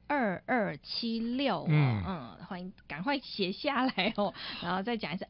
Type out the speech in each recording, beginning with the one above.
2276欢迎赶快写下来哦，然后再讲一次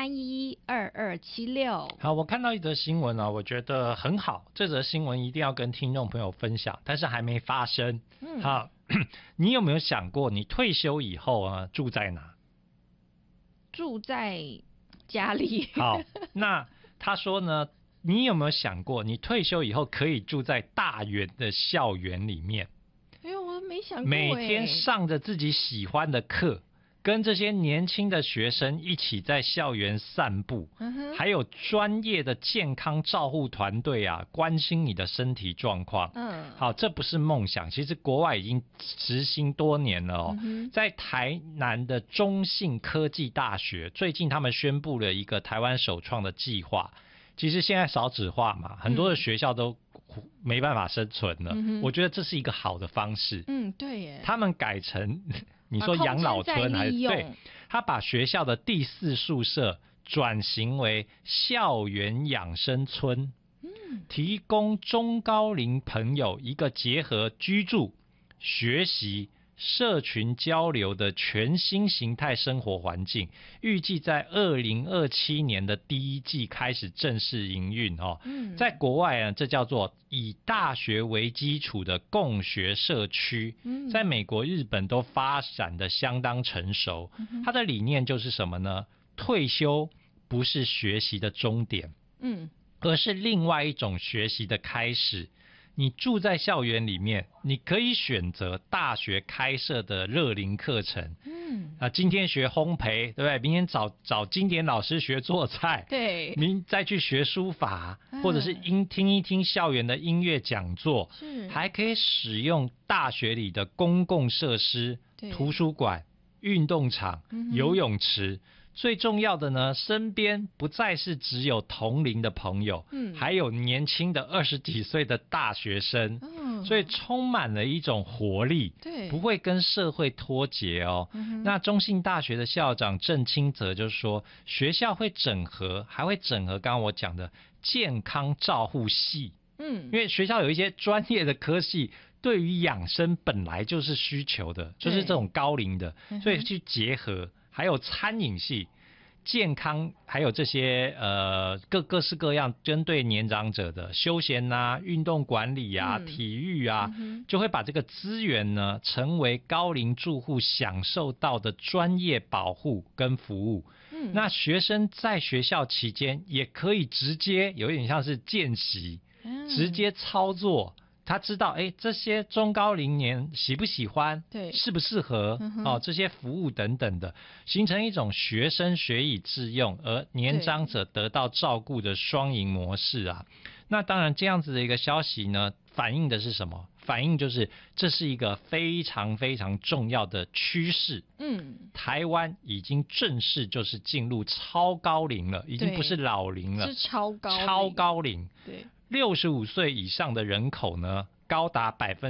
23112276。 好，我看到一则新闻我觉得很好，这则新闻一定要跟听众朋友分享，但是还没发生。好，你有没有想过你退休以后住在哪？ 住在家里。 好，那他说呢，你有没有想过你退休以后可以住在大园的校园里面？ 我没想过每天上着自己喜欢的课，跟这些年轻的学生一起在校园散步，还有专业的健康照护团队关心你的身体状况。好，这不是梦想，其实国外已经执行多年了在台南的中信科技大学，最近他们宣布了一个台湾首创的计划。其实现在少子化嘛，很多的学校都没办法生存了。我觉得这是一个好的方式。 对耶。 他们改成你说养老村还是对？他把学校的第4宿舍转型为校园养生村，提供中高龄朋友一个结合居住、学习、社群交流的全新形态生活环境，预计在2027年的第1季开始正式营运在国外这叫做以大学为基础的共学社区，在美国、日本都发展的相当成熟。它的理念就是什么呢？退休不是学习的终点，而是另外一种学习的开始。你住在校园里面，你可以选择大学开设的热龄课程。今天学烘焙，对不对？明天找经典老师学做菜， 对， 明再去学书法，或者是听一听校园的音乐讲座，还可以使用大学里的公共设施，图书馆、运动场、游泳池。最重要的呢，身边不再是只有同龄的朋友，还有年轻的20几岁的大学生，所以充满了一种活力，不会跟社会脱节那中信大学的校长郑清泽就说，学校会整合，还会整合刚刚我讲的健康照护系，因为学校有一些专业的科系，对于养生本来就是需求的，就是这种高龄的，所以去结合。还有餐饮系、健康，还有这些各式各样针对年长者的休闲运动管理体育就会把这个资源呢，成为高龄住户享受到的专业保护跟服务。那学生在学校期间也可以直接有点像是见习，直接操作。他知道这些中高龄年喜不喜欢，适不适合这些服务等等的，形成一种学生学以致用，而年长者得到照顾的双赢模式那当然这样子的一个消息呢，反映的是什么？反映就是这是一个非常非常重要的趋势。台湾已经正式就是进入超高龄了，已经不是老龄了， 是超高龄。对。 65岁以上的人口呢，高达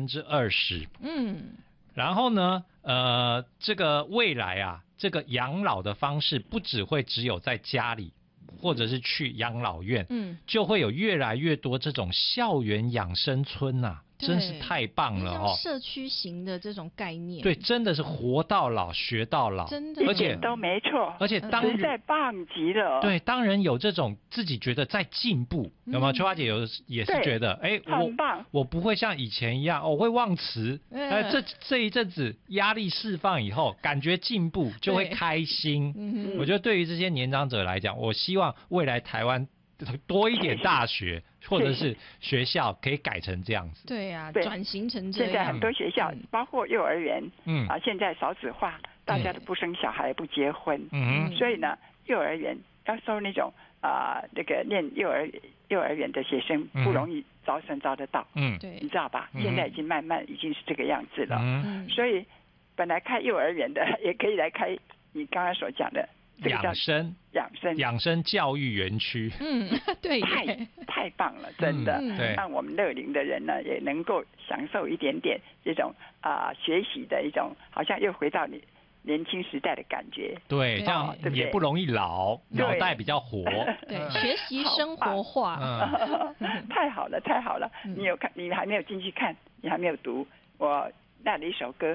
20%。然后呢，这个未来这个养老的方式不只有在家里，或者是去养老院，就会有越来越多这种校园养生村真是太棒了像社区型的这种概念， 对，真的是活到老学到老， 真的， 而且都没错， 而且实在棒极了。 对，当人有这种自己觉得在进步，有没有？秋花姐也是觉得， 很棒， 我不会像以前一样，我会忘词。这一阵子压力释放以后，感觉进步就会开心。我觉得对于这些年长者来讲，我希望未来台湾多一点大学或者是学校可以改成这样子。 对转型成这样。 现在很多学校，包括幼儿园，现在少子化，大家都不生小孩，不结婚，所以呢，幼儿园要收那种这个念幼儿园的学生不容易招生招得到，对，你知道吧？现在已经慢慢已经是这个样子了，所以本来开幼儿园的也可以来开你刚刚所讲的。 养生教育园区， 对， 太棒了，真的，让我们乐龄的人呢也能够享受一点点这种学习的一种，好像又回到你年轻时代的感觉。 对，这样也不容易老，脑袋比较活。 对，学习生活化， 太好了，太好了！你还没有进去看，你还没有读我那里一首歌。